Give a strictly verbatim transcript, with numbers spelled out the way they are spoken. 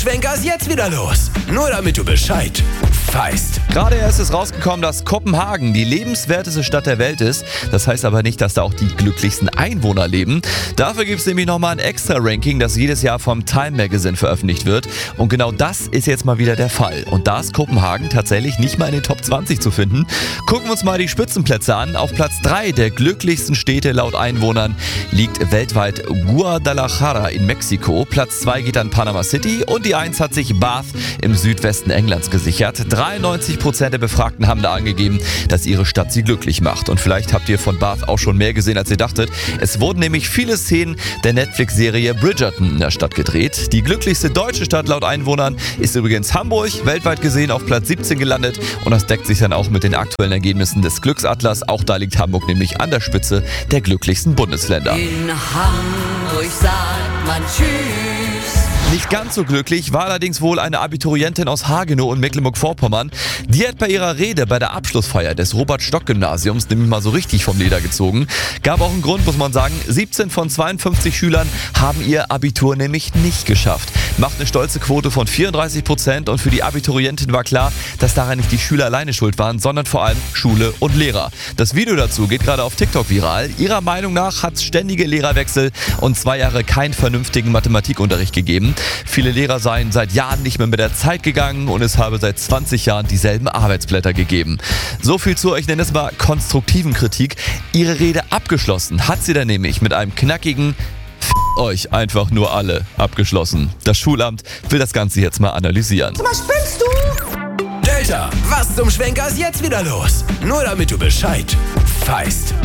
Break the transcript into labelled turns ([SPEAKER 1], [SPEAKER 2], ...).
[SPEAKER 1] Schwenker ist jetzt wieder los? Nur damit du Bescheid weißt.
[SPEAKER 2] Gerade erst ist rausgekommen, dass Kopenhagen die lebenswerteste Stadt der Welt ist. Das heißt aber nicht, dass da auch die glücklichsten Einwohner leben. Dafür gibt es nämlich nochmal ein extra Ranking, das jedes Jahr vom Time Magazine veröffentlicht wird. Und genau das ist jetzt mal wieder der Fall. Und da ist Kopenhagen tatsächlich nicht mal in den Top zwanzig zu finden. Gucken wir uns mal die Spitzenplätze an. Auf Platz drei der glücklichsten Städte laut Einwohnern liegt weltweit Guadalajara in Mexiko. Platz zwei geht an Panama City und die eins hat sich Bath im Südwesten Englands gesichert. dreiundneunzig Prozent der Befragten haben da angegeben, dass ihre Stadt sie glücklich macht. Und vielleicht habt ihr von Bath auch schon mehr gesehen, als ihr dachtet. Es wurden nämlich viele Szenen der Netflix-Serie Bridgerton in der Stadt gedreht. Die glücklichste deutsche Stadt laut Einwohnern ist übrigens Hamburg, weltweit gesehen auf Platz siebzehn gelandet. Und das deckt sich dann auch mit den aktuellen Ergebnissen des Glücksatlas. Auch da liegt Hamburg nämlich an der Spitze der glücklichsten Bundesländer.
[SPEAKER 3] In Hamburg sagt man Tschüss.
[SPEAKER 2] Nicht ganz so glücklich war allerdings wohl eine Abiturientin aus Hagenow in Mecklenburg-Vorpommern. Die hat bei ihrer Rede bei der Abschlussfeier des Robert-Stock-Gymnasiums nämlich mal so richtig vom Leder gezogen. Gab auch einen Grund, muss man sagen. siebzehn von zweiundfünfzig Schülern haben ihr Abitur nämlich nicht geschafft. Macht eine stolze Quote von vierunddreißig Prozent und für die Abiturientin war klar, dass daran nicht die Schüler alleine schuld waren, sondern vor allem Schule und Lehrer. Das Video dazu geht gerade auf TikTok viral. Ihrer Meinung nach hat es ständige Lehrerwechsel und zwei Jahre keinen vernünftigen Mathematikunterricht gegeben. Viele Lehrer seien seit Jahren nicht mehr mit der Zeit gegangen und es habe seit zwanzig Jahren dieselben Arbeitsblätter gegeben. So viel zur, ich nenne es mal, konstruktiven Kritik. Ihre Rede abgeschlossen hat sie dann nämlich mit einem knackigen F*** euch einfach nur alle abgeschlossen. Das Schulamt will das Ganze jetzt mal analysieren.
[SPEAKER 1] Was spinnst du? Delta, was zum Schwenker ist jetzt wieder los? Nur damit du Bescheid weißt.